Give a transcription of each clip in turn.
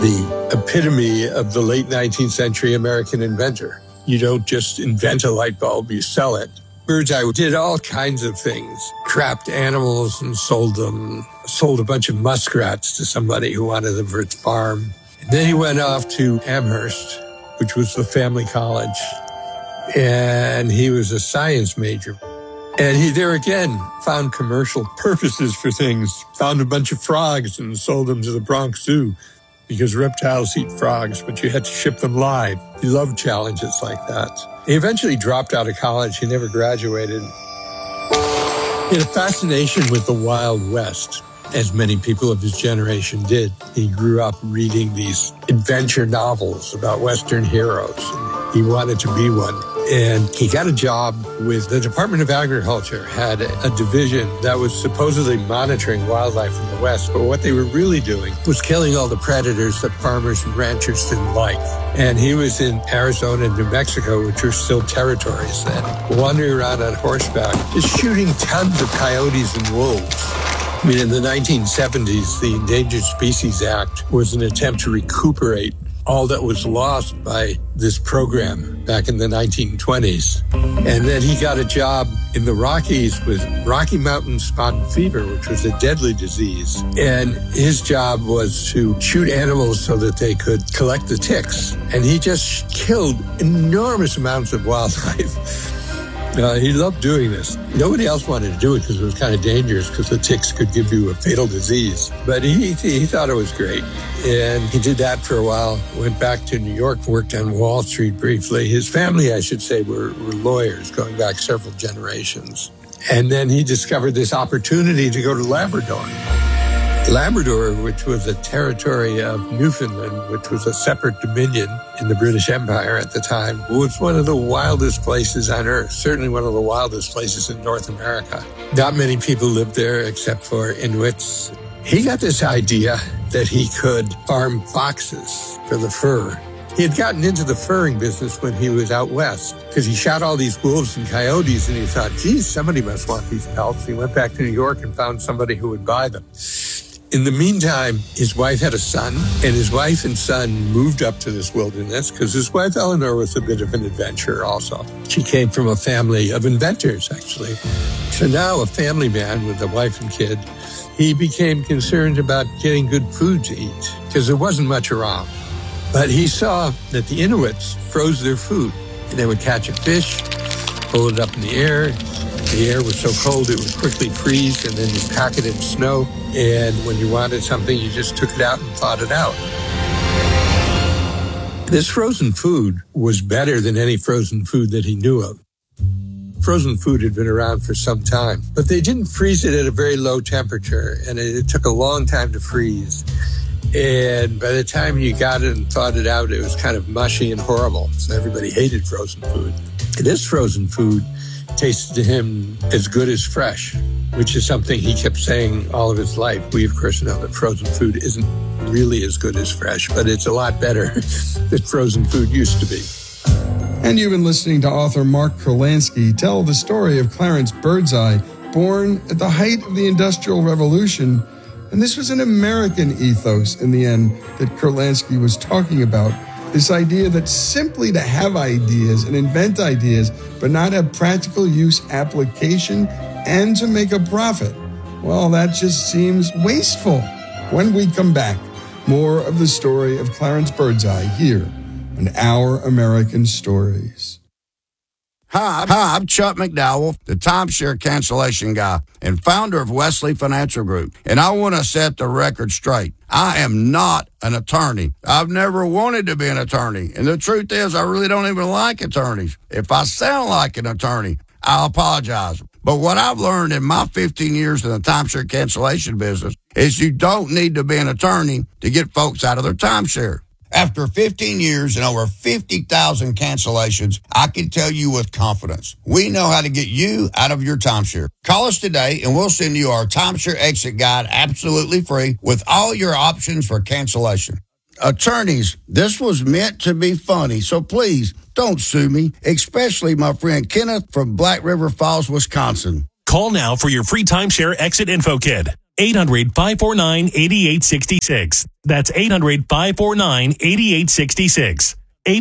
the epitome of the late 19th century American inventor. You don't just invent a light bulb, you sell it. Birdseye did all kinds of things, trapped animals and sold them, sold a bunch of muskrats to somebody who wanted them for its farm. And then he went off to Amherst, which was the family college, and he was a science major. And he there again found commercial purposes for things, found a bunch of frogs and sold them to the Bronx Zoo because reptiles eat frogs, but you had to ship them live. He loved challenges like that. He eventually dropped out of college. He never graduated. He had a fascination with the Wild West, as many people of his generation did. He grew up reading these adventure novels about Western heroes. He wanted to be one. And he got a job with the Department of Agriculture, had a division that was supposedly monitoring wildlife in the West. But what they were really doing was killing all the predators that farmers and ranchers didn't like. And he was in Arizona and New Mexico, which were still territories then, wandering around on horseback, just shooting tons of coyotes and wolves. I mean, in the 1970s, the Endangered Species Act was an attempt to recuperate all that was lost by this program back in the 1920s. And then he got a job in the Rockies with Rocky Mountain spotted fever, which was a deadly disease. And his job was to shoot animals so that they could collect the ticks. And he just killed enormous amounts of wildlife. He loved doing this. Nobody else wanted to do it because it was kind of dangerous because the ticks could give you a fatal disease. But he thought it was great. And he did that for a while, went back to New York, worked on Wall Street briefly. His family, I should say, were lawyers going back several generations. And then he discovered this opportunity to go to Labrador. Labrador, which was a territory of Newfoundland, which was a separate dominion in the British Empire at the time, was one of the wildest places on Earth, certainly one of the wildest places in North America. Not many people lived there except for Inuits. He got this idea that he could farm foxes for the fur. He had gotten into the furring business when he was out west because he shot all these wolves and coyotes and he thought, geez, somebody must want these pelts. He went back to New York and found somebody who would buy them. In the meantime, his wife had a son, and his wife and son moved up to this wilderness because his wife, Eleanor, was a bit of an adventurer also. She came from a family of inventors, actually. So now a family man with a wife and kid, he became concerned about getting good food to eat because there wasn't much around. But he saw that the Inuits froze their food, and they would catch a fish, hold it up in the air. The air was so cold it would quickly freeze, and then you pack it in snow. And when you wanted something, you just took it out and thawed it out. This frozen food was better than any frozen food that he knew of. Frozen food had been around for some time, but they didn't freeze it at a very low temperature, and it took a long time to freeze. And by the time you got it and thawed it out, it was kind of mushy and horrible. So everybody hated frozen food. And this frozen food tasted to him as good as fresh, which is something he kept saying all of his life. We, of course, know that frozen food isn't really as good as fresh, but it's a lot better than frozen food used to be. And you've been listening to author Mark Kurlansky tell the story of Clarence Birdseye, born at the height of the Industrial Revolution. And this was an American ethos, in the end, that Kurlansky was talking about. This idea that simply to have ideas and invent ideas, but not have practical use application and to make a profit, well, that just seems wasteful. When we come back, more of the story of Clarence Birdseye here on Our American Stories. Hi, I'm Chuck McDowell, the timeshare cancellation guy and founder of Wesley Financial Group. And I want to set the record straight. I am not an attorney. I've never wanted to be an attorney. And the truth is, I really don't even like attorneys. If I sound like an attorney, I'll apologize. But what I've learned in my 15 years in the timeshare cancellation business is you don't need to be an attorney to get folks out of their timeshare. After 15 years and over 50,000 cancellations, I can tell you with confidence, we know how to get you out of your timeshare. Call us today and we'll send you our timeshare exit guide absolutely free with all your options for cancellation. Attorneys, this was meant to be funny, so please don't sue me, especially my friend Kenneth from Black River Falls, Wisconsin. Call now for your free timeshare exit info kit. 800-549-8866. That's 800-549-8866.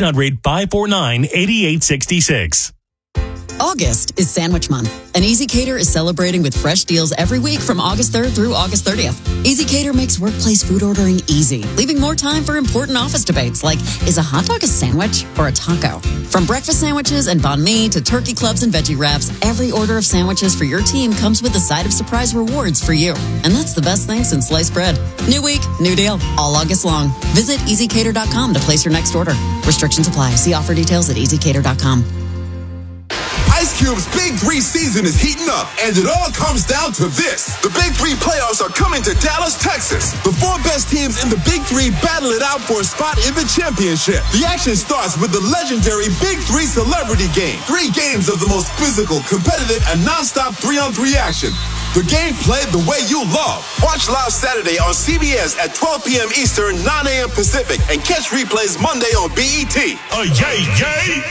800-549-8866. August is Sandwich Month, and Easy Cater is celebrating with fresh deals every week from August 3rd through August 30th. Easy Cater makes workplace food ordering easy, leaving more time for important office debates like, is a hot dog a sandwich or a taco? From breakfast sandwiches and banh mi to turkey clubs and veggie wraps, every order of sandwiches for your team comes with a side of surprise rewards for you. And that's the best thing since sliced bread. New week, new deal, all August long. Visit easycater.com to place your next order. Restrictions apply. See offer details at easycater.com. Ice Cube's Big 3 season is heating up, and it all comes down to this. The Big 3 playoffs are coming to Dallas, Texas. The 4 best teams in the Big 3 battle it out for a spot in the championship. The action starts with the legendary Big 3 Celebrity Game. 3 games of the most physical, competitive, and nonstop 3-on-3 action. The game played the way you love. Watch live Saturday on CBS at 12 p.m. Eastern, 9 a.m. Pacific, and catch replays Monday on BET. Oh, yay, yay!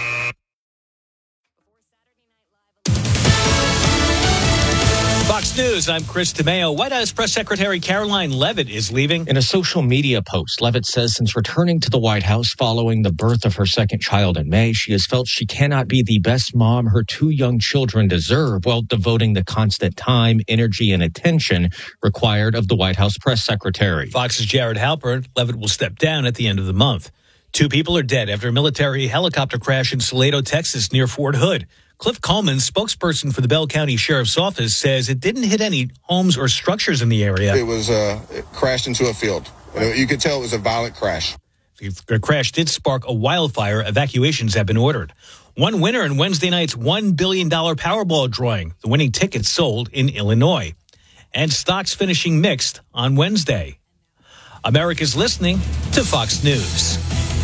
Fox News, I'm Chris DeMeo. White House Press Secretary Caroline Leavitt is leaving. In a social media post, Leavitt says since returning to the White House following the birth of her second child in May, she has felt she cannot be the best mom her 2 young children deserve while devoting the constant time, energy, and attention required of the White House Press Secretary. Fox's Jared Halpern. Leavitt will step down at the end of the month. 2 people are dead after a military helicopter crash in Salado, Texas, near Fort Hood. Cliff Coleman, spokesperson for the Bell County Sheriff's Office, says it didn't hit any homes or structures in the area. It crashed into a field. You could tell it was a violent crash. The crash did spark a wildfire. Evacuations have been ordered. One winner in Wednesday night's $1 billion Powerball drawing. The winning tickets sold in Illinois. And stocks finishing mixed on Wednesday. America's listening to Fox News.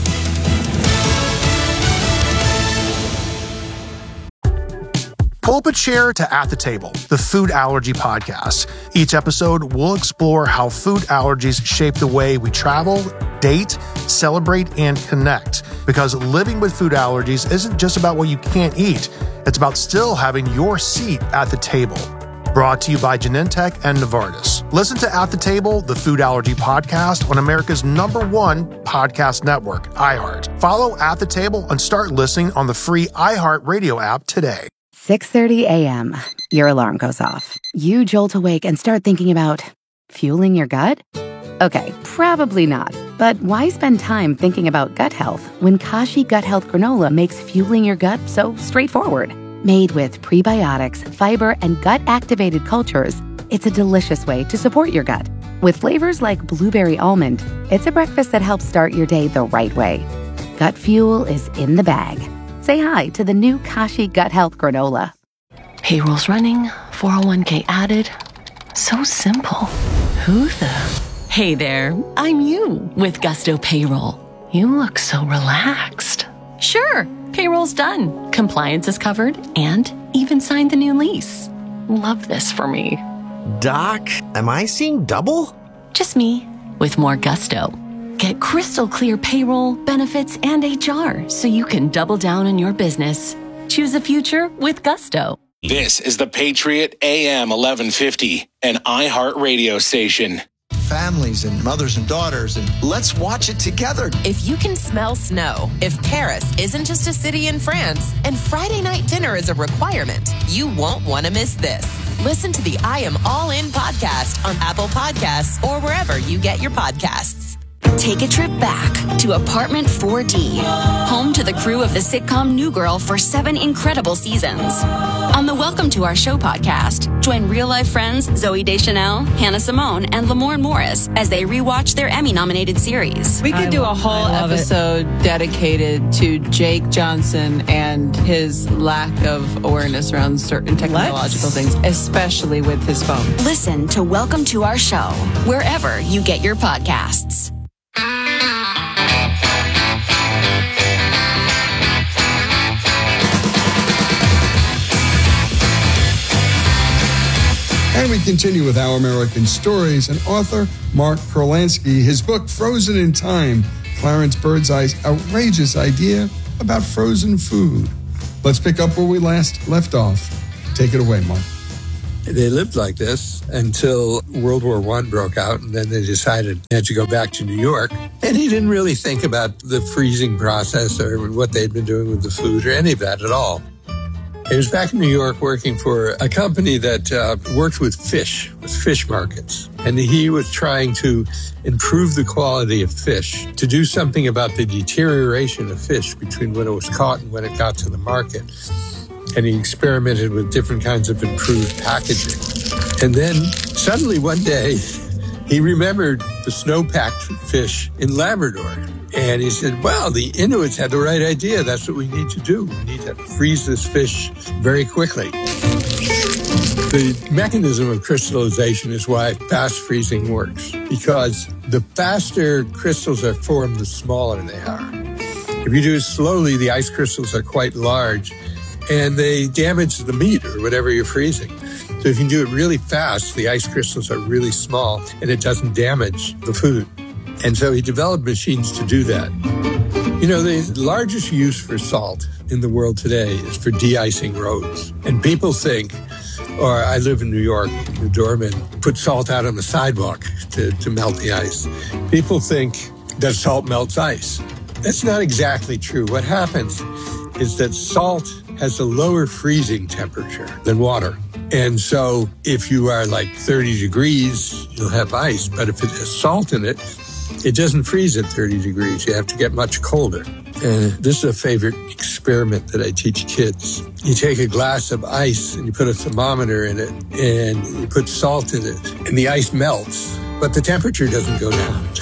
Pull up a chair to At the Table, the food allergy podcast. Each episode, we'll explore how food allergies shape the way we travel, date, celebrate, and connect. Because living with food allergies isn't just about what you can't eat. It's about still having your seat at the table. Brought to you by Genentech and Novartis. Listen to At the Table, the food allergy podcast on America's #1 podcast network, iHeart. Follow At the Table and start listening on the free iHeart Radio app today. 6:30 a.m. Your alarm goes off. You jolt awake and start thinking about fueling your gut? Okay, probably not. But why spend time thinking about gut health when Kashi Gut Health Granola makes fueling your gut so straightforward? Made with prebiotics, fiber, and gut-activated cultures, it's a delicious way to support your gut. With flavors like blueberry almond, it's a breakfast that helps start your day the right way. Gut fuel is in the bag. Say hi to the new Kashi Gut Health Granola. Payroll's running, 401k added. So simple. Who the? Hey there, I'm you with Gusto Payroll. You look so relaxed. Sure, payroll's done. Compliance is covered and even signed the new lease. Love this for me. Doc, am I seeing double? Just me with more gusto. Get crystal clear payroll, benefits, and HR so you can double down on your business. Choose a future with Gusto. This is the Patriot AM 1150, an iHeart radio station. Families and mothers and daughters, and let's watch it together. If you can smell snow, if Paris isn't just a city in France, and Friday night dinner is a requirement, you won't want to miss this. Listen to the I Am All In podcast on Apple Podcasts or wherever you get your podcasts. Take a trip back to Apartment 4D, home to the crew of the sitcom New Girl for 7 incredible seasons. On the Welcome to Our Show podcast, join real-life friends Zooey Deschanel, Hannah Simone, and Lamorne Morris as they rewatch their Emmy-nominated series. We could do a whole episode dedicated to Jake Johnson and his lack of awareness around certain technological things, especially with his phone. Listen to Welcome to Our Show, wherever you get your podcasts. And we continue with Our American Stories and author Mark Kurlansky. His book, Frozen in Time, Clarence Birdseye's outrageous idea about frozen food. Let's pick up where we last left off. Take it away, Mark. They lived like this until World War I broke out, and then they decided they had to go back to New York. And he didn't really think about the freezing process or what they'd been doing with the food or any of that at all. He was back in New York working for a company that worked with fish markets. And he was trying to improve the quality of fish, to do something about the deterioration of fish between when it was caught and when it got to the market. And he experimented with different kinds of improved packaging. And then suddenly one day, he remembered the snow-packed fish in Labrador. And he said, well, the Inuits had the right idea. That's what we need to do. We need to freeze this fish very quickly. The mechanism of crystallization is why fast freezing works, because the faster crystals are formed, the smaller they are. If you do it slowly, the ice crystals are quite large, and they damage the meat or whatever you're freezing. So if you do it really fast, the ice crystals are really small, and it doesn't damage the food. And so he developed machines to do that. You know, the largest use for salt in the world today is for de-icing roads. And people think, or I live in New York, the doorman put salt out on the sidewalk to melt the ice. People think that salt melts ice. That's not exactly true. What happens is that salt has a lower freezing temperature than water. And so if you are like 30 degrees, you'll have ice. But if it has salt in it, it doesn't freeze at 30 degrees. You have to get much colder. And this is a favorite experiment that I teach kids. You take a glass of ice and you put a thermometer in it and you put salt in it and the ice melts, but the temperature doesn't go down.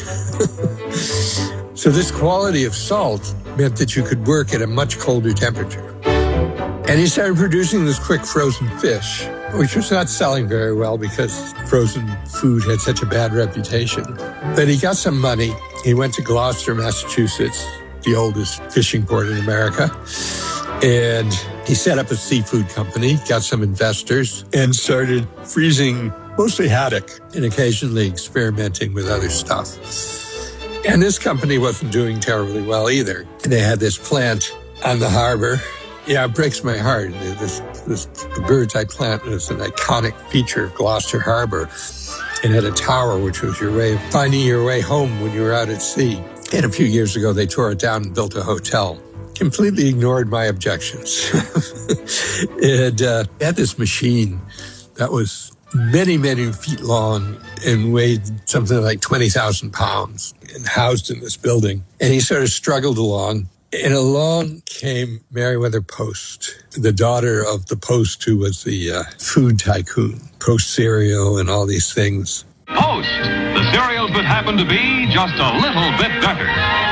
So this quality of salt meant that you could work at a much colder temperature. And he started producing this quick frozen fish, which was not selling very well because frozen food had such a bad reputation. But he got some money. He went to Gloucester, Massachusetts, the oldest fishing port in America. And he set up a seafood company, got some investors, and started freezing mostly haddock and occasionally experimenting with other stuff. And this company wasn't doing terribly well either. They had this plant on the harbor. Yeah, it breaks my heart. The bird's eye plant was an iconic feature of Gloucester Harbor. It had a tower, which was your way of finding your way home when you were out at sea. And a few years ago, they tore it down and built a hotel. Completely ignored my objections. It had this machine that was many, many feet long and weighed something like 20,000 pounds and housed in this building. And he sort of struggled along. And along came Meriwether Post, the daughter of the Post, who was the food tycoon, Post cereal and all these things. Post, the cereal could happen to be just a little bit better.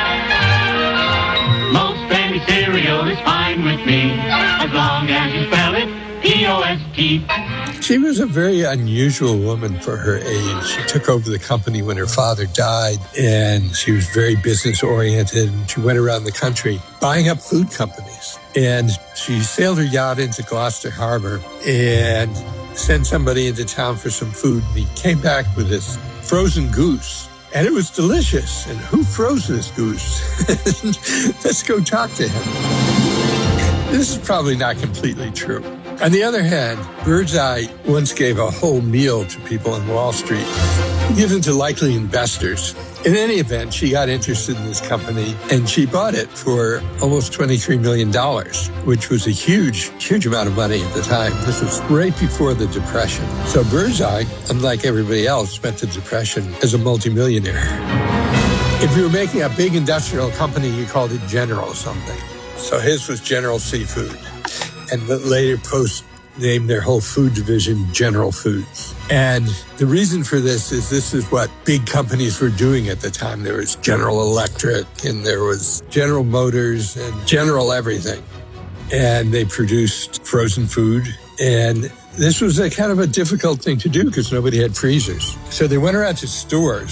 Most any cereal is fine with me, as long as you spell it P-O-S-T. She was a very unusual woman for her age. She took over the company when her father died, and she was very business-oriented. And she went around the country buying up food companies. And she sailed her yacht into Gloucester Harbor and sent somebody into town for some food. And he came back with this frozen goose. And it was delicious. And who froze this goose? Let's go talk to him. This is probably not completely true. On the other hand, Birdseye once gave a whole meal to people in Wall Street, given to likely investors. In any event, she got interested in this company, and she bought it for almost $23 million, which was a huge, huge amount of money at the time. This was right before the Depression. So Birdseye, unlike everybody else, spent the Depression as a multimillionaire. If you were making a big industrial company, you called it General something. So his was General Seafood. And later Post named their whole food division General Foods. And the reason for this is what big companies were doing at the time. There was General Electric and there was General Motors and General everything. And they produced frozen food. And this was a kind of a difficult thing to do because nobody had freezers. So they went around to stores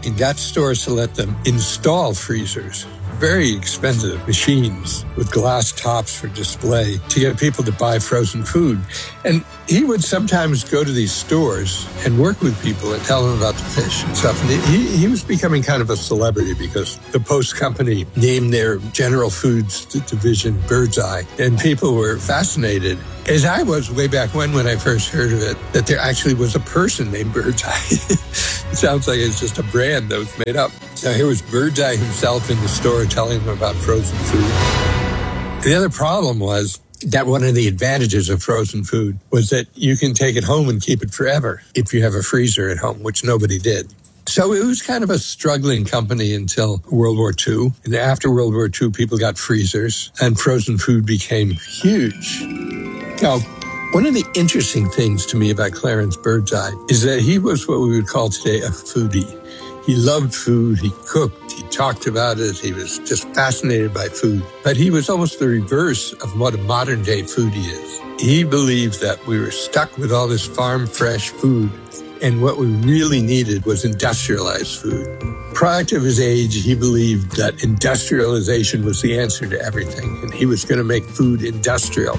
and got stores to let them install freezers. Very expensive machines with glass tops for display to get people to buy frozen food. And he would sometimes go to these stores and work with people and tell them about the fish and stuff. And he was becoming kind of a celebrity because the Post Company named their General Foods division Birdseye, and people were fascinated, as I was way back when I first heard of it, that there actually was a person named Birdseye. It sounds like it's just a brand that was made up. Now, here was Birdseye himself in the store telling them about frozen food. The other problem was that one of the advantages of frozen food was that you can take it home and keep it forever if you have a freezer at home, which nobody did. So it was kind of a struggling company until World War II. And after World War II, people got freezers and frozen food became huge. Now, one of the interesting things to me about Clarence Birdseye is that he was what we would call today a foodie. He loved food, he cooked, he talked about it, he was just fascinated by food. But he was almost the reverse of what a modern-day foodie is. He believed that we were stuck with all this farm-fresh food, and what we really needed was industrialized food. Product of his age, he believed that industrialization was the answer to everything, and he was going to make food industrial.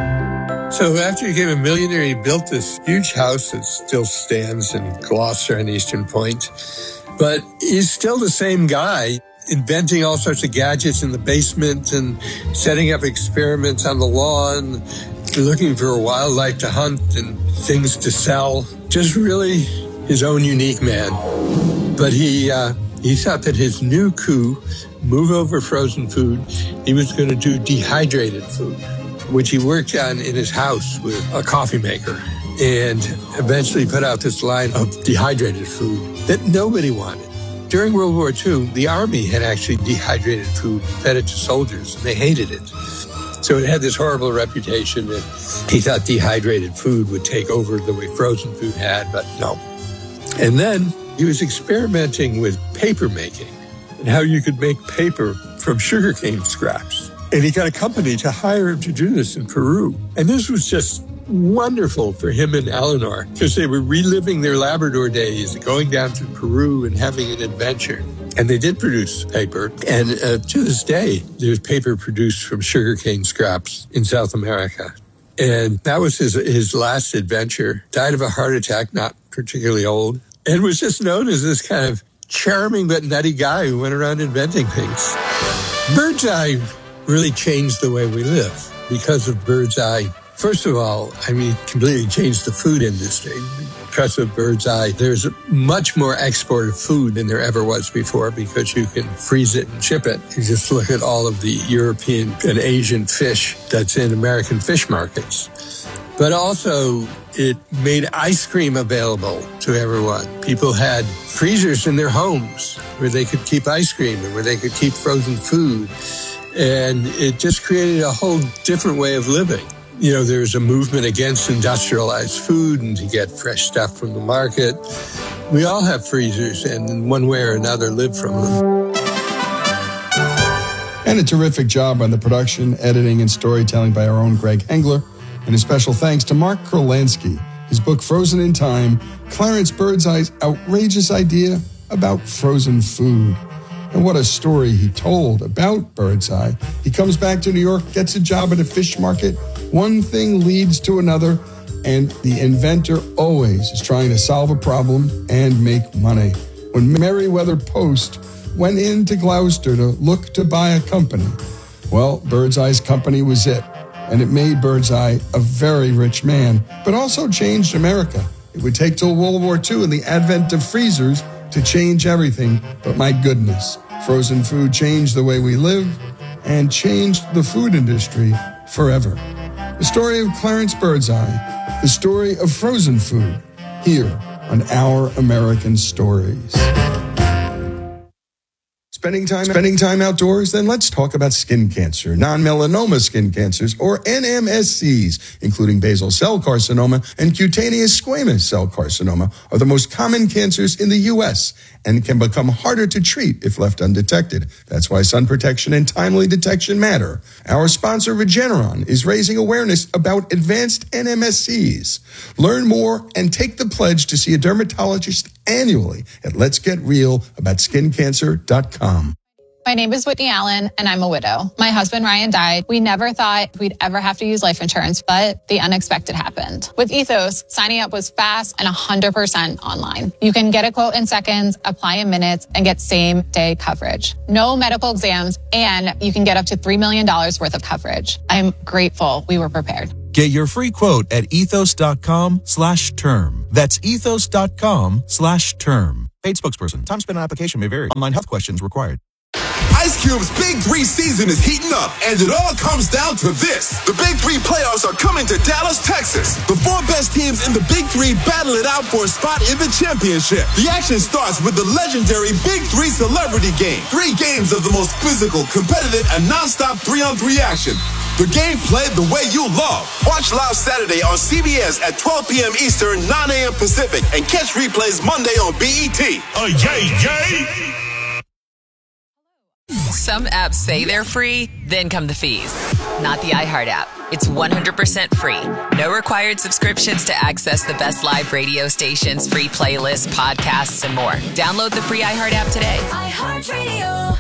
So after he became a millionaire, he built this huge house that still stands in Gloucester and Eastern Point. But he's still the same guy, inventing all sorts of gadgets in the basement and setting up experiments on the lawn, looking for wildlife to hunt and things to sell. Just really his own unique man. But he thought that his new coup, move over frozen food, he was going to do dehydrated food, which he worked on in his house with a coffee maker, and eventually put out this line of dehydrated food that nobody wanted. During World War II, the Army had actually dehydrated food, fed it to soldiers, and they hated it. So it had this horrible reputation that he thought dehydrated food would take over the way frozen food had, but no. And then he was experimenting with paper making and how you could make paper from sugarcane scraps. And he got a company to hire him to do this in Peru. And this was just wonderful for him and Eleanor because they were reliving their Labrador days, going down to Peru and having an adventure. And they did produce paper. And to this day, there's paper produced from sugarcane scraps in South America. And that was his last adventure. Died of a heart attack, not particularly old. And was just known as this kind of charming but nutty guy who went around inventing things. Birdseye really changed the way we live because of Birdseye. First of all, completely changed the food industry. Because of Birdseye, there's much more export of food than there ever was before because you can freeze it and ship it. You just look at all of the European and Asian fish that's in American fish markets. But also, it made ice cream available to everyone. People had freezers in their homes where they could keep ice cream and where they could keep frozen food. And it just created a whole different way of living. You know, there's a movement against industrialized food and to get fresh stuff from the market. We all have freezers and in one way or another live from them. And a terrific job on the production, editing, and storytelling by our own Greg Hengler. And a special thanks to Mark Kurlansky. His book, Frozen in Time, Clarence Birdseye's outrageous idea about frozen food. And what a story he told about Birdseye. He comes back to New York, gets a job at a fish market. One thing leads to another, and the inventor always is trying to solve a problem and make money. When Merriweather Post went into Gloucester to look to buy a company, well, Birdseye's company was it. And it made Birdseye a very rich man, but also changed America. It would take till World War II and the advent of freezers to change everything. But my goodness, frozen food changed the way we live and changed the food industry forever. The story of Clarence Birdseye, the story of frozen food, here on Our American Stories. Spending time outdoors? Then let's talk about skin cancer. Non-melanoma skin cancers, or NMSCs, including basal cell carcinoma and cutaneous squamous cell carcinoma, are the most common cancers in the U.S. and can become harder to treat if left undetected. That's why sun protection and timely detection matter. Our sponsor, Regeneron, is raising awareness about advanced NMSCs. Learn more and take the pledge to see a dermatologist annually at letsgetrealaboutSkinCancer.com. My name is Whitney Allen, and I'm a widow. My husband, Ryan, died. We never thought we'd ever have to use life insurance, but the unexpected happened. With Ethos, signing up was fast and 100% online. You can get a quote in seconds, apply in minutes, and get same-day coverage. No medical exams, and you can get up to $3 million worth of coverage. I'm grateful we were prepared. Get your free quote at ethos.com/term. That's ethos.com/term. Paid spokesperson. Time spent on application may vary. Online health questions required. Ice Cube's Big 3 season is heating up, and it all comes down to this. The Big 3 playoffs are coming to Dallas, Texas. The 4 best teams in the Big 3 battle it out for a spot in the championship. The action starts with the legendary Big 3 Celebrity Game. 3 games of the most physical, competitive, and non-stop 3-on-3 action. The game played the way you love. Watch live Saturday on CBS at 12 p.m. Eastern, 9 a.m. Pacific, and catch replays Monday on BET. Yay! Some apps say they're free, then come the fees. Not the iHeart app. It's 100% free. No required subscriptions to access the best live radio stations, free playlists, podcasts, and more. Download the free iHeart app today. iHeartRadio.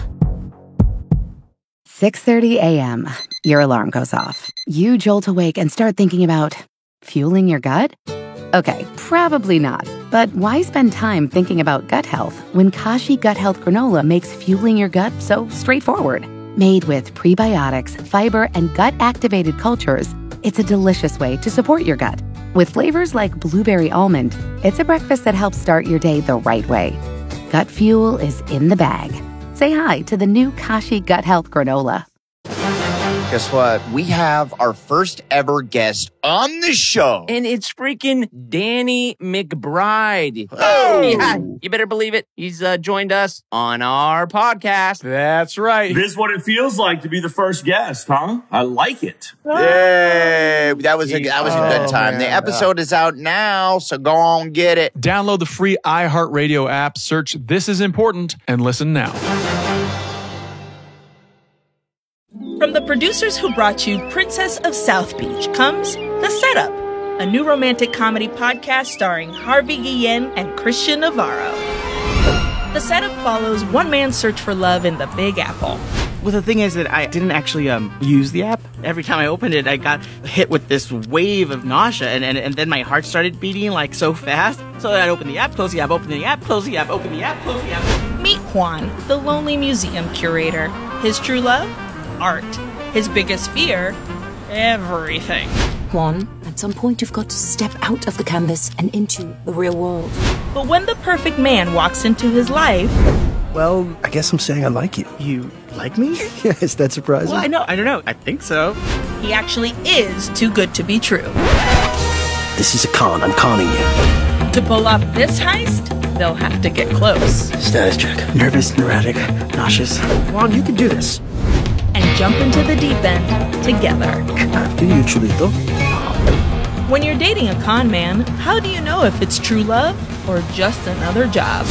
6:30 a.m. Your alarm goes off. You jolt awake and start thinking about fueling your gut? Okay, probably not. But why spend time thinking about gut health when Kashi Gut Health Granola makes fueling your gut so straightforward? Made with prebiotics, fiber, and gut-activated cultures, it's a delicious way to support your gut. With flavors like blueberry almond, it's a breakfast that helps start your day the right way. Gut fuel is in the bag. Say hi to the new Kashi Gut Health Granola. Guess what? We have our first ever guest on the show. And it's freaking Danny McBride. Oh! Yeah, you better believe it. He's joined us on our podcast. That's right. This is what it feels like to be the first guest, huh? I like it. Yay! That was a good time. Man. The episode is out now, so go on get it. Download the free iHeartRadio app, search This Is Important, and listen now. From the producers who brought you Princess of South Beach comes The Setup, a new romantic comedy podcast starring Harvey Guillen and Christian Navarro. The Setup follows one man's search for love in the Big Apple. Well, the thing is that I didn't actually use the app. Every time I opened it, I got hit with this wave of nausea, and then my heart started beating like so fast. So I'd open the app, close the app, open the app, close the app, open the app, close the app. Meet Juan, the lonely museum curator. His true love? Art. His biggest fear? Everything. Juan, at some point you've got to step out of the canvas and into the real world. But when the perfect man walks into his life... Well, I guess I'm saying I like you. You like me? Yeah, is that surprising? Well, I don't know. I think so. He actually is too good to be true. This is a con. I'm conning you. To pull off this heist, they'll have to get close. Status check. Nervous, neurotic, nauseous. Juan, you can do this. And jump into the deep end together. After you, Chulito. When you're dating a con man, how do you know if it's true love or just another job?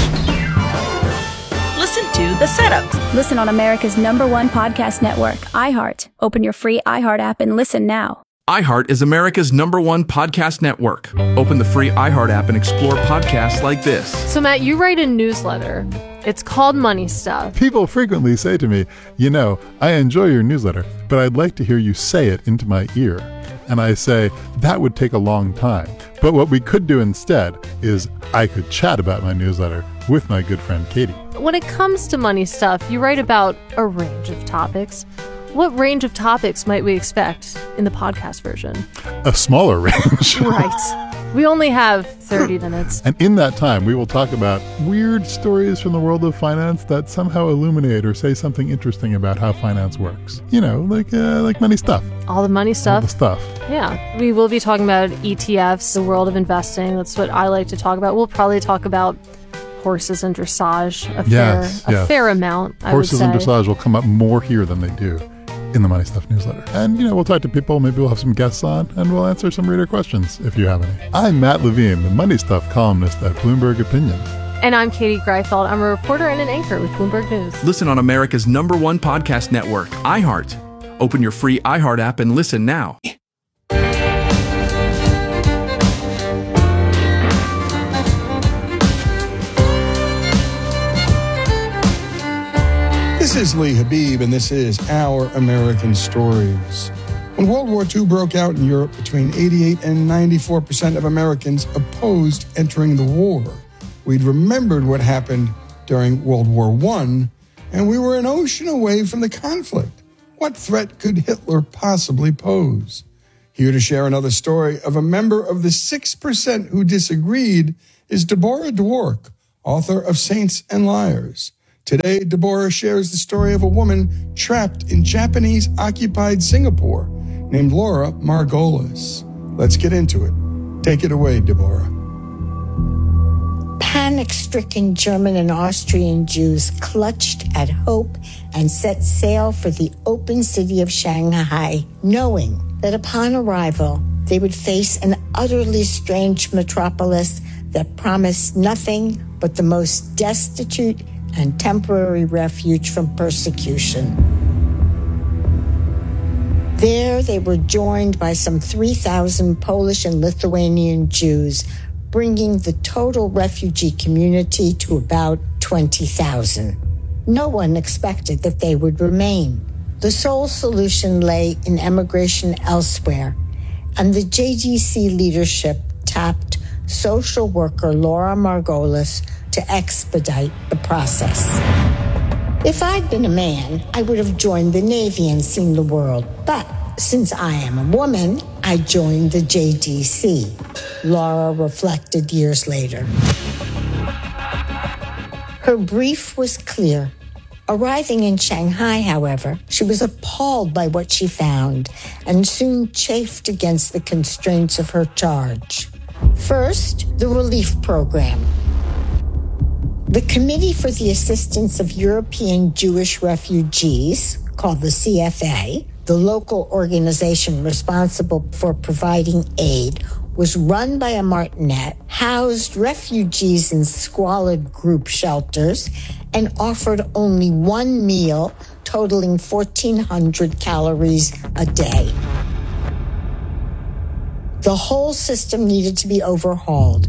Listen to The Setup. Listen on America's #1 podcast network, iHeart. Open your free iHeart app and listen now. iHeart is America's #1 podcast network. Open the free iHeart app and explore podcasts like this. So, Matt, you write a newsletter. It's called Money Stuff. People frequently say to me, you know, I enjoy your newsletter, but I'd like to hear you say it into my ear. And I say, that would take a long time. But what we could do instead is I could chat about my newsletter with my good friend Katie. When it comes to money stuff, you write about a range of topics. What range of topics might we expect in the podcast version? A smaller range. Right. We only have 30 minutes. And in that time, we will talk about weird stories from the world of finance that somehow illuminate or say something interesting about how finance works. You know, like money stuff. All the money stuff. All the stuff. Yeah. We will be talking about ETFs, the world of investing. That's what I like to talk about. We'll probably talk about horses and dressage a fair amount, I would say. Horses and dressage will come up more here than they do in the Money Stuff newsletter. And, you know, we'll talk to people, maybe we'll have some guests on, and we'll answer some reader questions if you have any. I'm Matt Levine, the Money Stuff columnist at Bloomberg Opinion. And I'm Katie Greifeld. I'm a reporter and an anchor with Bloomberg News. Listen on America's #1 podcast network, iHeart. Open your free iHeart app and listen now. This is Lee Habib, and this is Our American Stories. When World War II broke out in Europe, between 88 and 94% of Americans opposed entering the war. We'd remembered what happened during World War I, and we were an ocean away from the conflict. What threat could Hitler possibly pose? Here to share another story of a member of the 6% who disagreed is Deborah Dwork, author of Saints and Liars. Today, Deborah shares the story of a woman trapped in Japanese-occupied Singapore named Laura Margolis. Let's get into it. Take it away, Deborah. Panic-stricken German and Austrian Jews clutched at hope and set sail for the open city of Shanghai, knowing that upon arrival, they would face an utterly strange metropolis that promised nothing but the most destitute and temporary refuge from persecution. There, they were joined by some 3,000 Polish and Lithuanian Jews, bringing the total refugee community to about 20,000. No one expected that they would remain. The sole solution lay in emigration elsewhere, and the JDC leadership tapped social worker Laura Margolis to expedite the process. If I'd been a man, I would have joined the Navy and seen the world. But since I am a woman, I joined the JDC, Laura reflected years later. Her brief was clear. Arriving in Shanghai, however, she was appalled by what she found and soon chafed against the constraints of her charge. First, the relief program. The Committee for the Assistance of European Jewish Refugees, called the CFA, the local organization responsible for providing aid, was run by a martinet, housed refugees in squalid group shelters, and offered only one meal, totaling 1,400 calories a day. The whole system needed to be overhauled.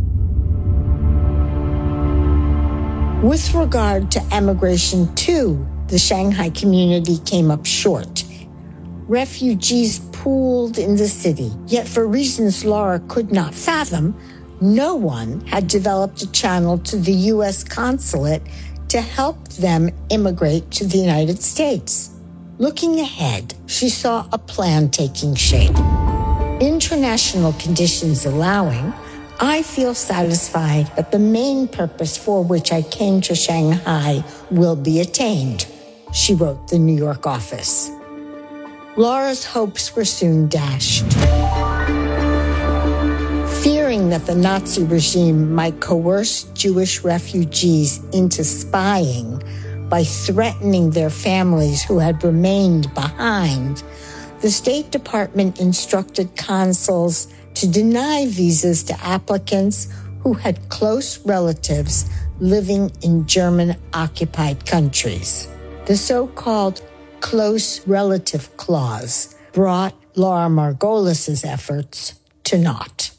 With regard to emigration, too, the Shanghai community came up short. Refugees pooled in the city, yet for reasons Laura could not fathom, no one had developed a channel to the U.S. consulate to help them immigrate to the United States. Looking ahead, she saw a plan taking shape. International conditions allowing, I feel satisfied that the main purpose for which I came to Shanghai will be attained, she wrote the New York office. Laura's hopes were soon dashed. Fearing that the Nazi regime might coerce Jewish refugees into spying by threatening their families who had remained behind, the State Department instructed consuls to deny visas to applicants who had close relatives living in German-occupied countries. The so-called close relative clause brought Laura Margolis' efforts to naught.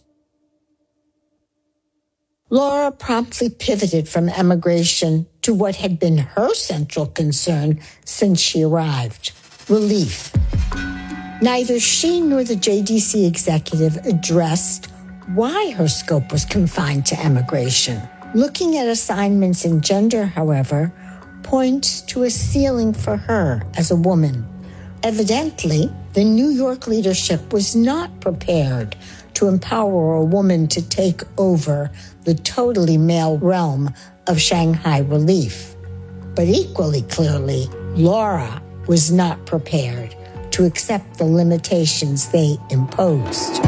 Laura promptly pivoted from emigration to what had been her central concern since she arrived: relief. Neither she nor the JDC executive addressed why her scope was confined to emigration. Looking at assignments in gender, however, points to a ceiling for her as a woman. Evidently, the New York leadership was not prepared to empower a woman to take over the totally male realm of Shanghai relief. But equally clearly, Laura was not prepared to accept the limitations they imposed.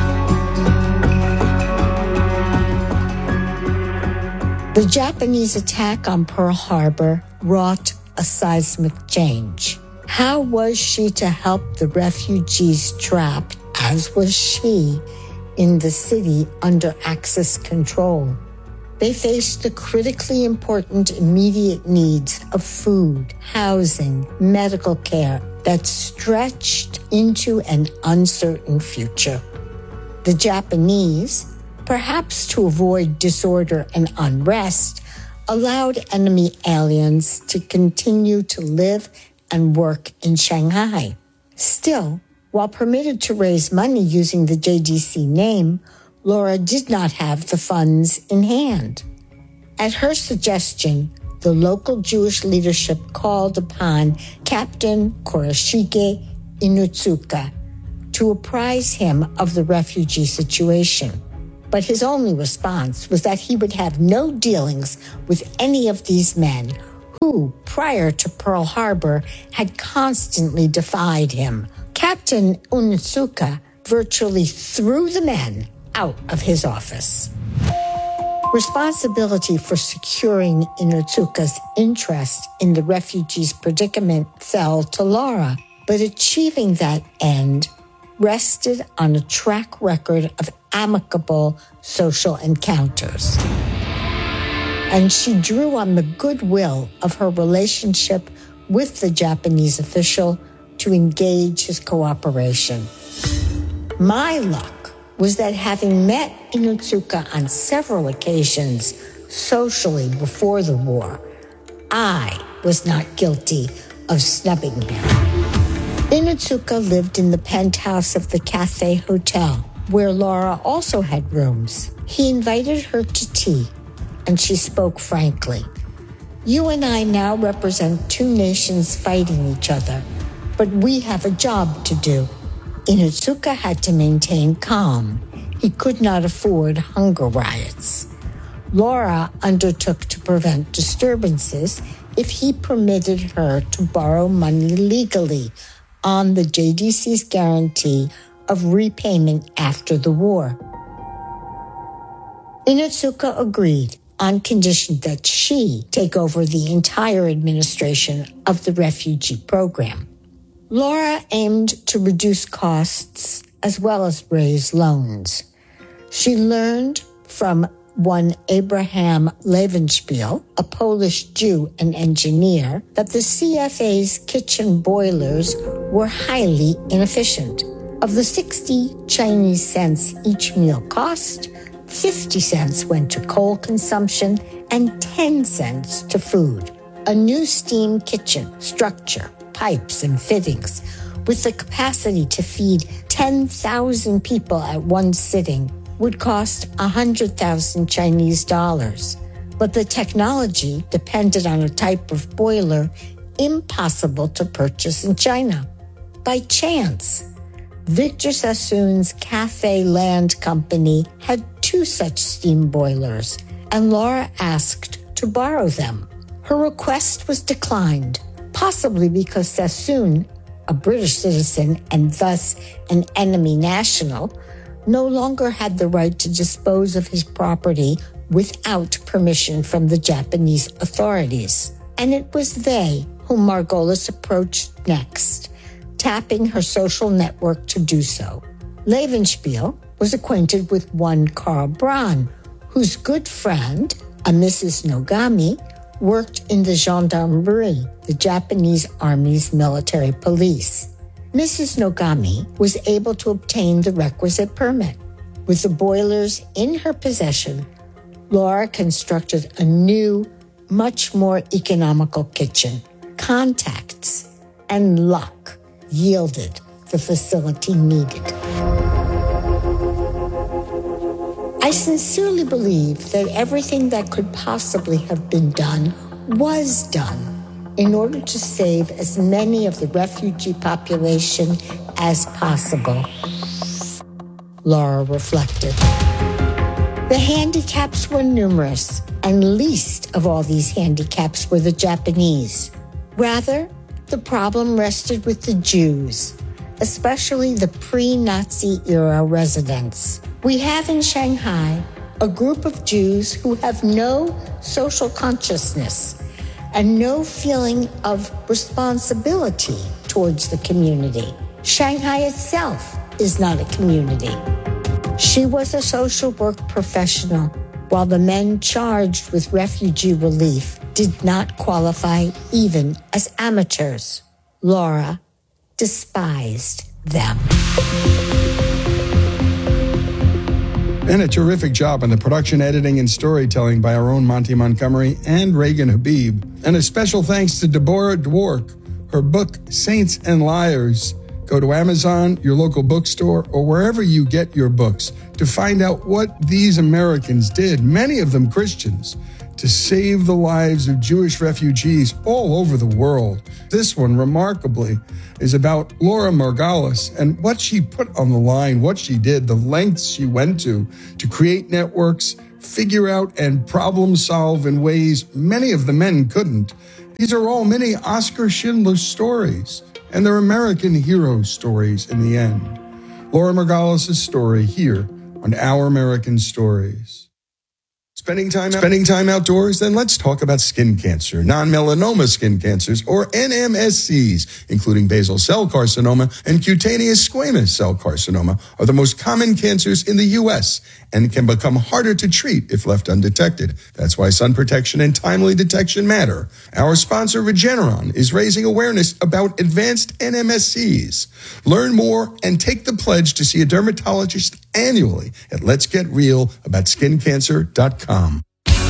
The Japanese attack on Pearl Harbor wrought a seismic change. How was she to help the refugees trapped, as was she, in the city under Axis control? They faced the critically important immediate needs of food, housing, medical care that stretched into an uncertain future. The Japanese, perhaps to avoid disorder and unrest, allowed enemy aliens to continue to live and work in Shanghai. Still, while permitted to raise money using the JDC name, Laura did not have the funds in hand. At her suggestion, the local Jewish leadership called upon Captain Kurashige Inutsuka to apprise him of the refugee situation. But his only response was that he would have no dealings with any of these men who, prior to Pearl Harbor, had constantly defied him. Captain Inutsuka virtually threw the men out of his office. Responsibility for securing Inutsuka's interest in the refugees' predicament fell to Laura, but achieving that end rested on a track record of amicable social encounters. And she drew on the goodwill of her relationship with the Japanese official to engage his cooperation. My luck was that having met Inutsuka on several occasions socially before the war, I was not guilty of snubbing him. Inutsuka lived in the penthouse of the Cathay Hotel, where Laura also had rooms. He invited her to tea, and she spoke frankly. You and I now represent two nations fighting each other, but we have a job to do. Inutsuka had to maintain calm. He could not afford hunger riots. Laura undertook to prevent disturbances if he permitted her to borrow money legally on the JDC's guarantee of repayment after the war. Inutsuka agreed on condition that she take over the entire administration of the refugee program. Laura aimed to reduce costs as well as raise loans. She learned from one Abraham Levenspiel, a Polish Jew and engineer, that the CFA's kitchen boilers were highly inefficient. Of the 60 Chinese cents each meal cost, 50 cents went to coal consumption and 10 cents to food. A new steam kitchen, structure, pipes, and fittings with the capacity to feed 10,000 people at one sitting would cost 100,000 Chinese dollars. But the technology depended on a type of boiler impossible to purchase in China. By chance, Victor Sassoon's Cathay Land Company had 2 such steam boilers, and Laura asked to borrow them. Her request was declined, possibly because Sassoon, a British citizen and thus an enemy national, no longer had the right to dispose of his property without permission from the Japanese authorities. And it was they whom Margolis approached next, tapping her social network to do so. Levenspiel was acquainted with one Karl Braun, whose good friend, a Mrs. Nogami, worked in the Gendarmerie, the Japanese Army's military police. Mrs. Nogami was able to obtain the requisite permit. With the boilers in her possession, Laura constructed a new, much more economical kitchen. Contacts and luck yielded the facility needed. I sincerely believe that everything that could possibly have been done was done in order to save as many of the refugee population as possible. Laura reflected. The handicaps were numerous, and least of all these handicaps were the Japanese. Rather, the problem rested with the Jews, especially the pre-Nazi era residents. We have in Shanghai a group of Jews who have no social consciousness and no feeling of responsibility towards the community. Shanghai itself is not a community. She was a social work professional, while the men charged with refugee relief did not qualify even as amateurs. Laura despised them. And a terrific job on the production, editing, and storytelling by our own Monty Montgomery and Reagan Habib. And a special thanks to Deborah Dwork. Her book, Saints and Liars. Go to Amazon, your local bookstore, or wherever you get your books to find out what these Americans did, many of them Christians, to save the lives of Jewish refugees all over the world. This one, remarkably, is about Laura Margolis and what she put on the line, what she did, the lengths she went to create networks, figure out and problem solve in ways many of the men couldn't. These are all many Oskar Schindler stories, and they're American hero stories in the end. Laura Margolis' story here on Our American Stories. Spending time outdoors? Then let's talk about skin cancer. Non-melanoma skin cancers, or NMSCs, including basal cell carcinoma and cutaneous squamous cell carcinoma, are the most common cancers in the U.S. and can become harder to treat if left undetected. That's why sun protection and timely detection matter. Our sponsor, Regeneron, is raising awareness about advanced NMSCs. Learn more and take the pledge to see a dermatologist annually at letsgetrealaboutSkinCancer.com.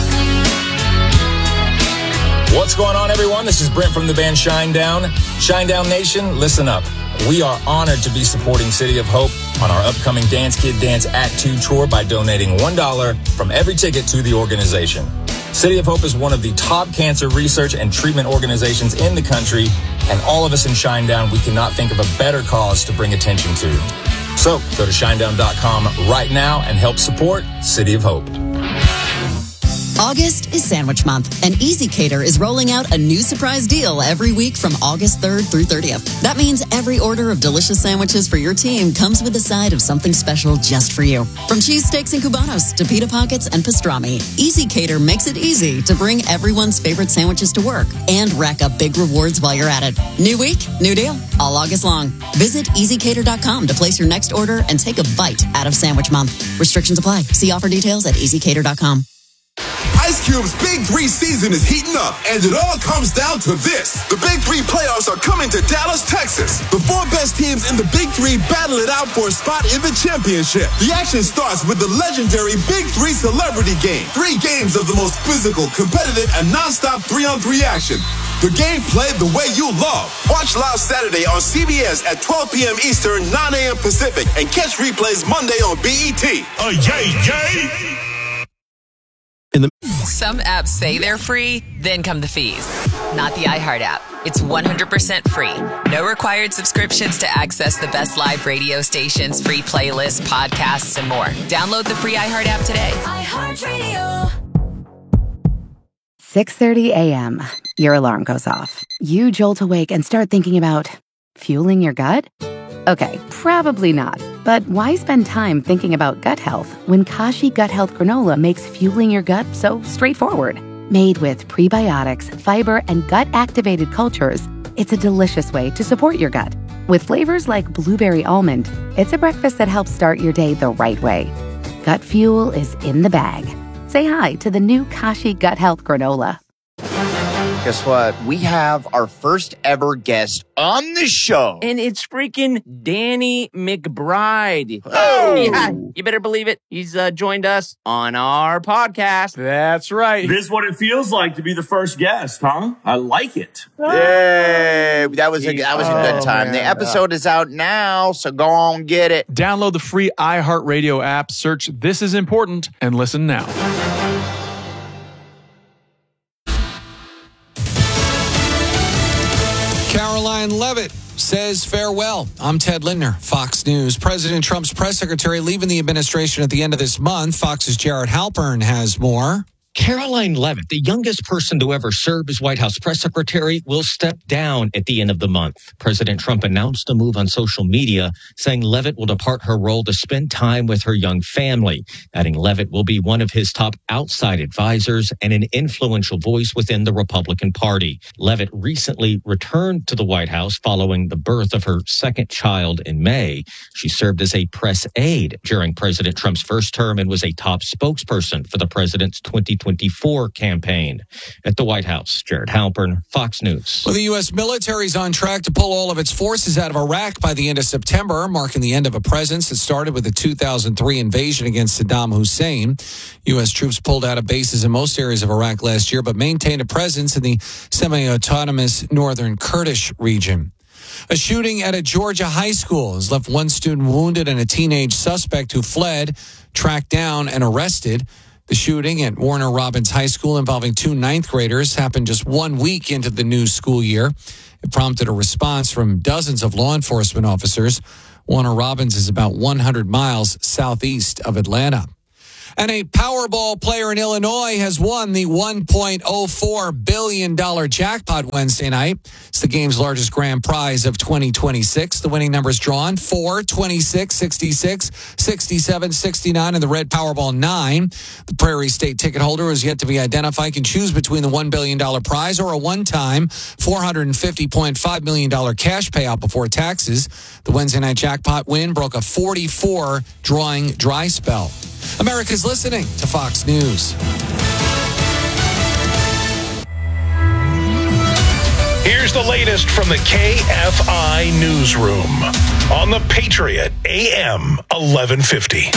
What's going on, everyone? This is Brent from the band Shinedown. Shinedown Nation, listen up. We are honored to be supporting City of Hope on our upcoming Dance Kid Dance Act 2 tour by donating $1 from every ticket to the organization. City of Hope is one of the top cancer research and treatment organizations in the country, and all of us in Shinedown, we cannot think of a better cause to bring attention to. So go to shinedown.com right now and help support City of Hope. August is Sandwich Month, and Easy Cater is rolling out a new surprise deal every week from August 3rd through 30th. That means every order of delicious sandwiches for your team comes with a side of something special just for you. From cheesesteaks and cubanos to pita pockets and pastrami, Easy Cater makes it easy to bring everyone's favorite sandwiches to work and rack up big rewards while you're at it. New week, new deal, all August long. Visit EasyCater.com to place your next order and take a bite out of Sandwich Month. Restrictions apply. See offer details at EasyCater.com. Ice Cube's Big 3 season is heating up, and it all comes down to this. The Big 3 playoffs are coming to Dallas, Texas. The 4 best teams in the Big 3 battle it out for a spot in the championship. The action starts with the legendary Big 3 Celebrity Game. 3 games of the most physical, competitive, and nonstop 3-on-3 action. The game played the way you love. Watch live Saturday on CBS at 12 p.m. Eastern, 9 a.m. Pacific, and catch replays Monday on BET. Yay! Some apps say they're free, then come the fees. Not the iHeart app. It's 100% free. No required subscriptions to access the best live radio stations, free playlists, podcasts, and more. Download the free iHeart app today. iHeartRadio. 6:30 a.m. Your alarm goes off. You jolt awake and start thinking about fueling your gut? Okay, probably not. But why spend time thinking about gut health when Kashi Gut Health Granola makes fueling your gut so straightforward? Made with prebiotics, fiber, and gut-activated cultures, it's a delicious way to support your gut. With flavors like blueberry almond, it's a breakfast that helps start your day the right way. Gut fuel is in the bag. Say hi to the new Kashi Gut Health Granola. Guess what? We have our first ever guest on the show. And it's freaking Danny McBride. Oh! Yeah, you better believe it. He's joined us on our podcast. That's right. This is what it feels like to be the first guest, huh? I like it. Yay! That was a good time. Man. The episode is out now, so go on get it. Download the free iHeartRadio app, search This Is Important, and listen now. Caroline Leavitt says farewell. I'm Ted Lindner, Fox News. President Trump's press secretary leaving the administration at the end of this month. Fox's Jared Halpern has more. Caroline Leavitt, the youngest person to ever serve as White House press secretary, will step down at the end of the month. President Trump announced the move on social media, saying Leavitt will depart her role to spend time with her young family, adding Leavitt will be one of his top outside advisors and an influential voice within the Republican Party. Leavitt recently returned to the White House following the birth of her second child in May. She served as a press aide during President Trump's first term and was a top spokesperson for the president's 2020 2024 campaign. At the White House, Jared Halpern, Fox News. Well, the U.S. military is on track to pull all of its forces out of Iraq by the end of September, marking the end of a presence that started with the 2003 invasion against Saddam Hussein. U.S. troops pulled out of bases in most areas of Iraq last year, but maintained a presence in the semi-autonomous northern Kurdish region. A shooting at a Georgia high school has left one student wounded and a teenage suspect who fled, tracked down, and arrested. The shooting at Warner Robins High School involving two ninth graders happened just 1 week into the new school year. It prompted a response from dozens of law enforcement officers. Warner Robins is about 100 miles southeast of Atlanta. And a Powerball player in Illinois has won the $1.04 billion jackpot Wednesday night. It's the game's largest grand prize of 2026. The winning numbers drawn 4, 26, 66, 67, 69, and the red Powerball 9. The Prairie State ticket holder, who is yet to be identified, can choose between the $1 billion prize or a one-time $450.5 million cash payout before taxes. The Wednesday night jackpot win broke a 44 drawing dry spell. America's listening to Fox News. Here's the latest from the KFI Newsroom on the Patriot AM 1150.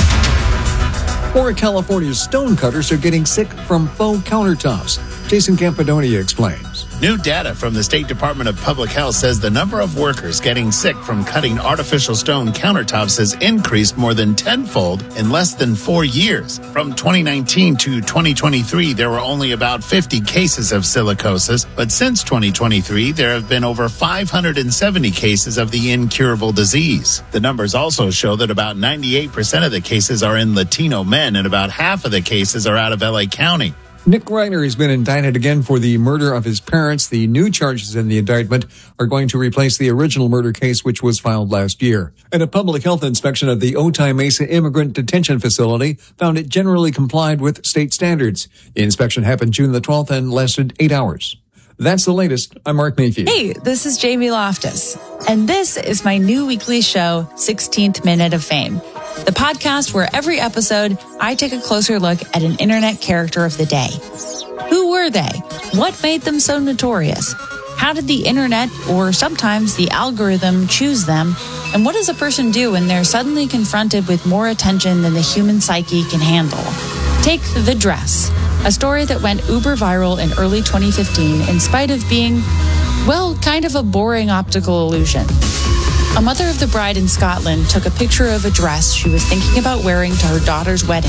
More California's stonecutters are getting sick from faux countertops. Jason Campidonia explains. New data from the State Department of Public Health says the number of workers getting sick from cutting artificial stone countertops has increased more than tenfold in less than 4 years. From 2019 to 2023, there were only about 50 cases of silicosis, but since 2023, there have been over 570 cases of the incurable disease. The numbers also show that about 98% of the cases are in Latino men, and about half of the cases are out of LA County. Nick Reiner has been indicted again for the murder of his parents. The new charges in the indictment are going to replace the original murder case, which was filed last year. And a public health inspection of the Otay Mesa Immigrant Detention Facility found it generally complied with state standards. The inspection happened June the 12th and lasted 8 hours. That's the latest. I'm Mark Mayfield. Hey, this is Jamie Loftus, and this is my new weekly show, 16th Minute of Fame, the podcast where every episode I take a closer look at an internet character of the day. Who were they? What made them so notorious? How did the internet, or sometimes the algorithm, choose them? And what does a person do when they're suddenly confronted with more attention than the human psyche can handle? Take The Dress, a story that went uber viral in early 2015 in spite of being, well, kind of a boring optical illusion. A mother of the bride in Scotland took a picture of a dress she was thinking about wearing to her daughter's wedding.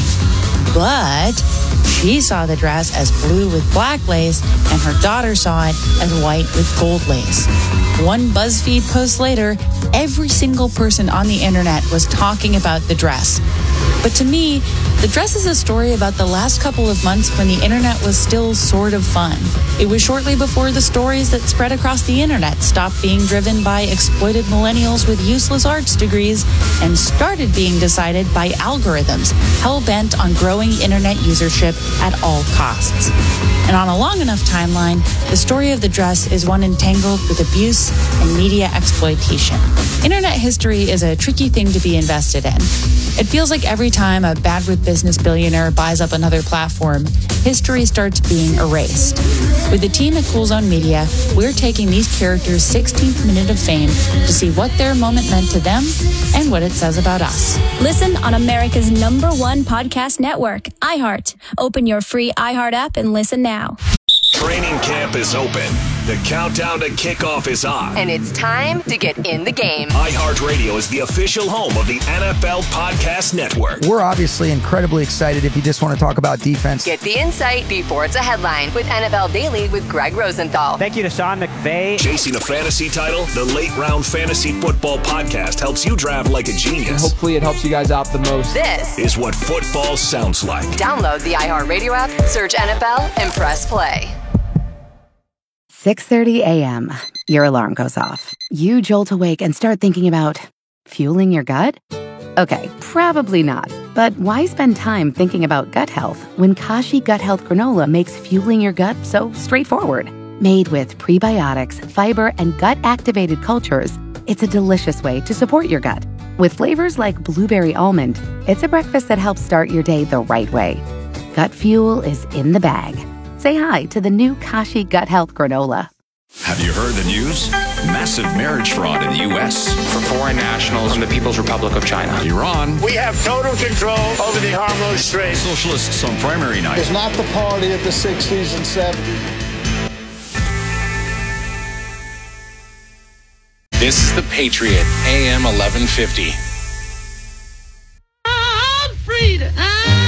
But she saw the dress as blue with black lace, and her daughter saw it as white with gold lace. One BuzzFeed post later, every single person on the internet was talking about the dress. But to me, the dress is a story about the last couple of months when the internet was still sort of fun. It was shortly before the stories that spread across the internet stopped being driven by exploited millennials with useless arts degrees and started being decided by algorithms hell-bent on growing internet usership at all costs. And on a long enough timeline, the story of the dress is one entangled with abuse and media exploitation. Internet history is a tricky thing to be invested in. It feels like every time a bad with business billionaire buys up another platform, history starts being erased. With the team at Cool Zone Media, we're taking these characters' 16th minute of fame to see what their moment meant to them and what it says about us. Listen on America's #1 podcast network, iHeart. Open your free iHeart app and listen now. Training camp is open. The countdown to kickoff is on. And it's time to get in the game. iHeartRadio is the official home of the NFL Podcast Network. We're obviously incredibly excited if you just want to talk about defense. Get the insight before it's a headline with NFL Daily with Greg Rosenthal. Thank you to Sean McVay. Chasing a fantasy title, the Late Round Fantasy Football Podcast helps you draft like a genius. And hopefully it helps you guys out the most. This is what football sounds like. Download the iHeartRadio app, search NFL, and press play. 6:30 a.m. Your alarm goes off. You jolt awake and start thinking about fueling your gut? Okay, probably not. But why spend time thinking about gut health when Kashi Gut Health Granola makes fueling your gut so straightforward? Made with prebiotics, fiber, and gut-activated cultures, it's a delicious way to support your gut. With flavors like blueberry almond, it's a breakfast that helps start your day the right way. Gut fuel is in the bag. Say hi to the new Kashi Gut Health Granola. Have you heard the news? Massive marriage fraud in the U.S. for foreign nationals from the People's Republic of China. Iran. We have total control over the Hormuz Strait. Socialists on primary night. It's not the party of the 60s and 70s. This is The Patriot, AM 1150. I'm free to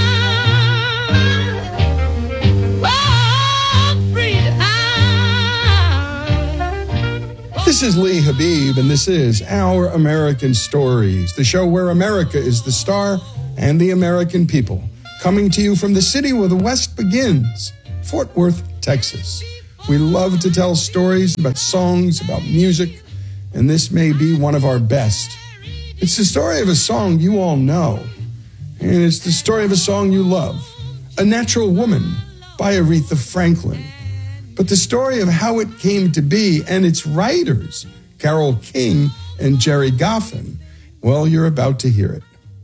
This is Lee Habib, and this is Our American Stories, the show where America is the star and the American people. Coming to you from the city where the West begins, Fort Worth, Texas. We love to tell stories about songs, about music, and this may be one of our best. It's the story of a song you all know, and it's the story of a song you love, A Natural Woman by Aretha Franklin. But the story of how it came to be and its writers, Carole King and Gerry Goffin, well, you're about to hear it.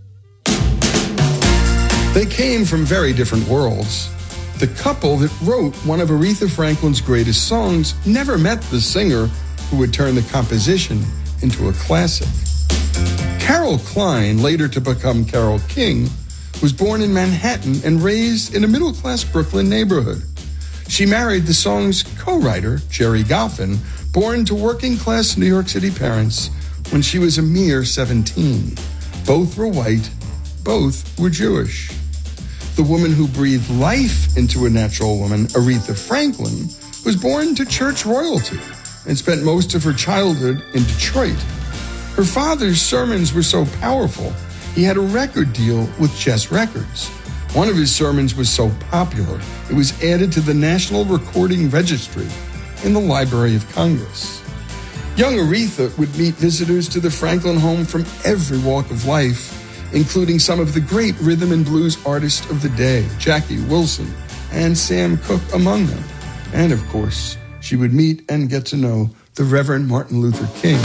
They came from very different worlds. The couple that wrote one of Aretha Franklin's greatest songs never met the singer who would turn the composition into a classic. Carol Klein, later to become Carole King, was born in Manhattan and raised in a middle-class Brooklyn neighborhood. She married the song's co-writer, Gerry Goffin, born to working-class New York City parents when she was a mere 17. Both were white, both were Jewish. The woman who breathed life into A Natural Woman, Aretha Franklin, was born to church royalty and spent most of her childhood in Detroit. Her father's sermons were so powerful, he had a record deal with Chess Records. One of his sermons was so popular, it was added to the National Recording Registry in the Library of Congress. Young Aretha would meet visitors to the Franklin home from every walk of life, including some of the great rhythm and blues artists of the day, Jackie Wilson and Sam Cooke among them. And of course, she would meet and get to know the Reverend Martin Luther King.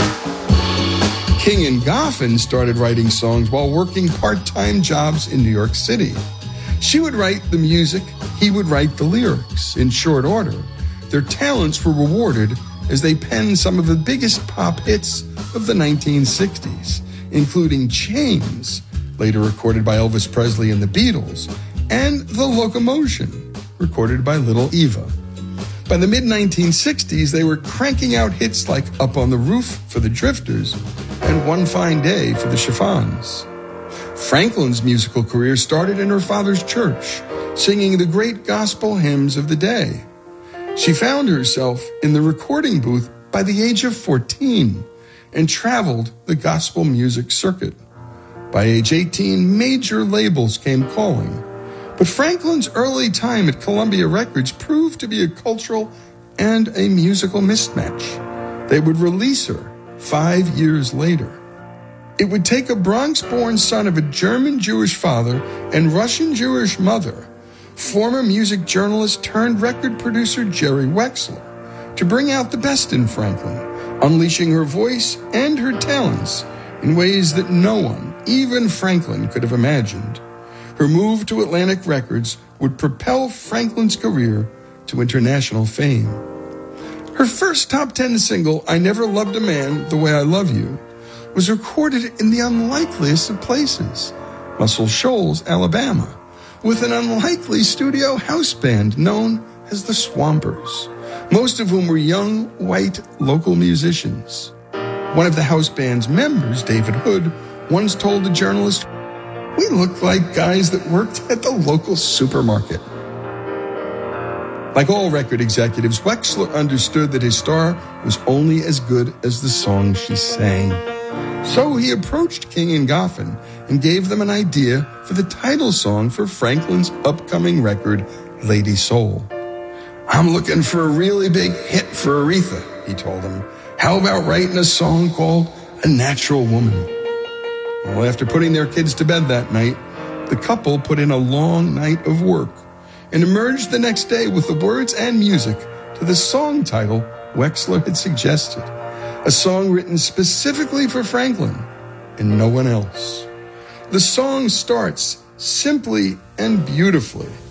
King and Goffin started writing songs while working part-time jobs in New York City. She would write the music, he would write the lyrics in short order. Their talents were rewarded as they penned some of the biggest pop hits of the 1960s, including Chains, later recorded by Elvis Presley and the Beatles, and The Locomotion, recorded by Little Eva. By the mid-1960s, they were cranking out hits like Up on the Roof for the Drifters and One Fine Day for the Chiffons. Franklin's musical career started in her father's church, singing the great gospel hymns of the day. She found herself in the recording booth by the age of 14 and traveled the gospel music circuit. By age 18, major labels came calling. But Franklin's early time at Columbia Records proved to be a cultural and a musical mismatch. They would release her 5 years later. It would take a Bronx-born son of a German-Jewish father and Russian-Jewish mother, former music journalist turned record producer Jerry Wexler, to bring out the best in Franklin, unleashing her voice and her talents in ways that no one, even Franklin, could have imagined. Her move to Atlantic Records would propel Franklin's career to international fame. Her first top 10 single, I Never Loved a Man the Way I Love You, was recorded in the unlikeliest of places, Muscle Shoals, Alabama, with an unlikely studio house band known as the Swampers, most of whom were young, white, local musicians. One of the house band's members, David Hood, once told a journalist, "We looked like guys that worked at the local supermarket." Like all record executives, Wexler understood that his star was only as good as the song she sang. So he approached King and Goffin and gave them an idea for the title song for Franklin's upcoming record, Lady Soul. "I'm looking for a really big hit for Aretha," he told them. "How about writing a song called A Natural Woman?" Well, after putting their kids to bed that night, the couple put in a long night of work and emerged the next day with the words and music to the song title Wexler had suggested, a song written specifically for Franklin and no one else. The song starts simply and beautifully